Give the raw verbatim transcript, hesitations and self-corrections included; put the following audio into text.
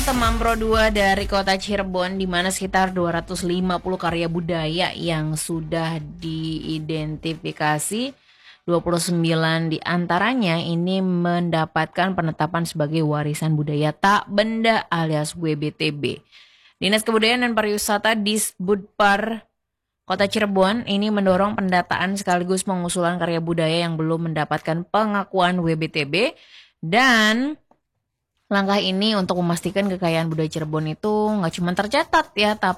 Teman Pro dua dari kota Cirebon, di mana sekitar dua ratus lima puluh karya budaya yang sudah diidentifikasi, dua puluh sembilan di antaranya ini mendapatkan penetapan sebagai warisan budaya tak benda alias W B T B. Dinas Kebudayaan dan Pariwisata Disbudpar Kota Cirebon ini mendorong pendataan sekaligus pengusulan karya budaya yang belum mendapatkan pengakuan W B T B, dan langkah ini untuk memastikan kekayaan budaya Cirebon itu nggak cuma tercatat ya, tapi